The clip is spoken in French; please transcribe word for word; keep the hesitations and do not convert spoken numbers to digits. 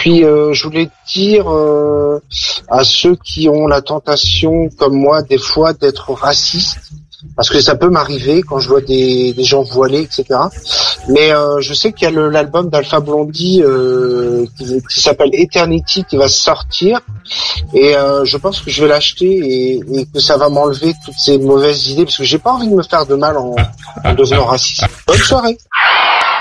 puis euh, je voulais dire euh, à ceux qui ont la tentation, comme moi, des fois, d'être racistes, parce que ça peut m'arriver quand je vois des, des gens voilés, et cetera. Mais euh, je sais qu'il y a le, l'album d'Alpha Blondy euh, qui, qui s'appelle Eternity qui va sortir, et euh, je pense que je vais l'acheter et, et que ça va m'enlever toutes ces mauvaises idées, parce que j'ai pas envie de me faire de mal en, en devenant raciste. Bonne soirée.